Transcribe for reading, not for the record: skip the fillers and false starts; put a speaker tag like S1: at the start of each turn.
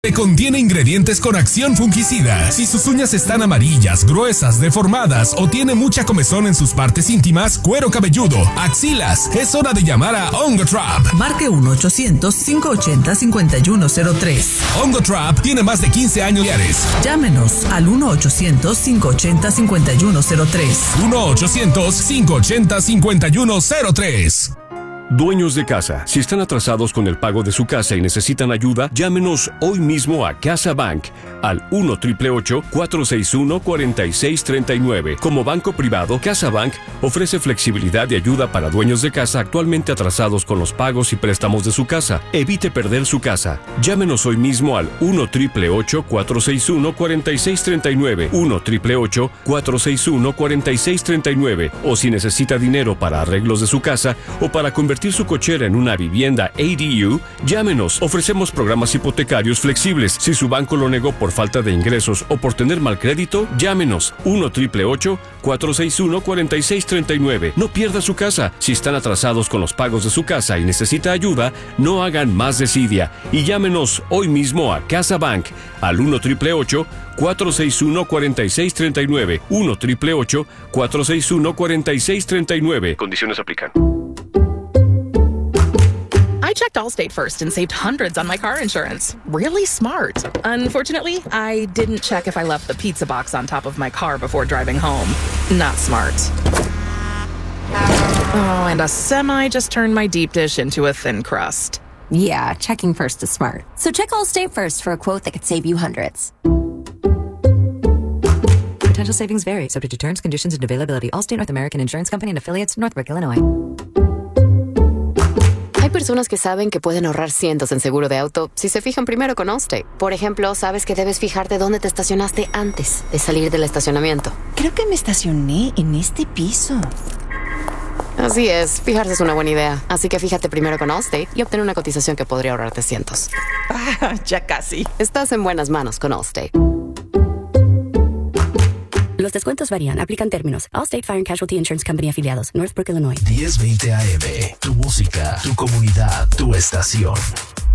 S1: Contiene ingredientes con acción fungicida. Si sus uñas están amarillas, gruesas, deformadas o tiene mucha comezón en sus partes íntimas, cuero cabelludo, axilas, es hora de llamar a Ongotrap.
S2: Marque 1-800-580-5103.
S1: Ongotrap tiene más de 15 años.
S2: Llámenos al 1-800-580-5103.
S1: 1-800-580-5103.
S3: Dueños de casa, si están atrasados con el pago de su casa y necesitan ayuda, llámenos hoy mismo a CasaBank al 1-888-461-4639. Como banco privado, CasaBank ofrece flexibilidad y ayuda para dueños de casa actualmente atrasados con los pagos y préstamos de su casa. Evite perder su casa. Llámenos hoy mismo al 1-888-461-4639. 1-888-461-4639. O si necesita dinero para arreglos de su casa o para convertir su cochera en una vivienda ADU, llámenos. Ofrecemos programas hipotecarios flexibles. Si su banco lo negó por falta de ingresos o por tener mal crédito, llámenos. 1-888-461-4639. No pierda su casa. Si están atrasados con los pagos de su casa y necesita ayuda, no hagan más desidia y llámenos hoy mismo a CasaBank al 1-888-461-4639. 1-888-461-4639. Condiciones aplican.
S4: I checked Allstate first and saved hundreds on my car insurance. Really smart. Unfortunately, I didn't check if I left the pizza box on top of my car before driving home. Not smart. Oh, and a semi just turned my deep dish into a thin crust.
S5: Yeah, checking first is smart. So check Allstate first for a quote that could save you hundreds.
S6: Potential savings vary, subject to terms, conditions, and availability. Allstate North American Insurance Company and affiliates, Northbrook, Illinois.
S7: Hay personas que saben que pueden ahorrar cientos en seguro de auto si se fijan primero con Allstate. Por ejemplo, sabes que debes fijarte dónde te estacionaste antes de salir del estacionamiento.
S8: Creo que me estacioné en este piso.
S7: Así es, fijarse es una buena idea. Así que fíjate primero con Allstate y obtén una cotización que podría ahorrarte cientos.
S8: Ah, ya casi.
S7: Estás en buenas manos con Allstate.
S9: Los descuentos varían. Aplican términos. Allstate Fire and Casualty Insurance Company afiliados. Northbrook, Illinois.
S10: 1020 AM. Tu música, tu comunidad, tu estación.